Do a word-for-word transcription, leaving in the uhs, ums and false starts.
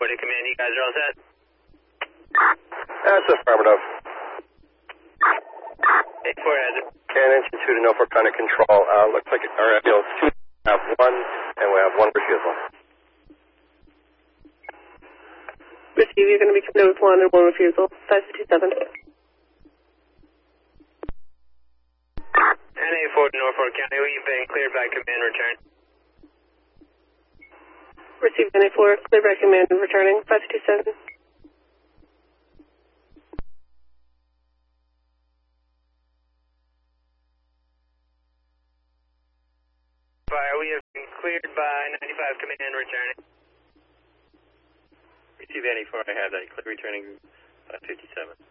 forty Command, you guys are all set? That's affirmative. eight four has it. Cannon to two to Norfolk County Control. Uh, looks like our F L two have one, and we have one refusal. Receive, you're going to be coming with one and one refusal. five two seven. N A four to Norfolk County, we've been cleared by command, return. Receive N A four, clear by command, returning. five two seven. Fire, we have been cleared by ninety-five command, returning. Receive N A four, I have that, clear returning five fifty-seven.